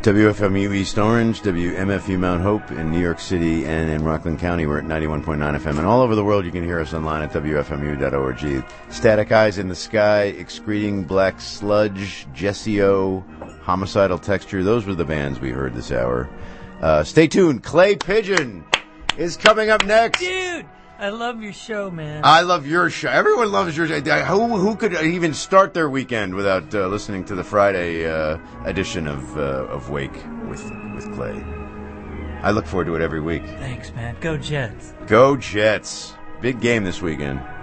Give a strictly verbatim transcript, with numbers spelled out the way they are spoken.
W F M U East Orange, W M F U Mount Hope in New York City and in Rockland County. We're at ninety-one point nine F M. And all over the world, you can hear us online at W F M U dot org. Static Eyes in the Sky, Excreting Black Sludge, Jesse-O, Homicidal Texture. Those were the bands we heard this hour. Uh, stay tuned. Clay Pigeon is coming up next. Dude, I love your show, man. I love your show. Everyone loves your show. Who, who could even start their weekend without uh, listening to the Friday uh, edition of uh, of Wake with with Clay? I look forward to it every week. Thanks, man. Go Jets. Go Jets. Big game this weekend.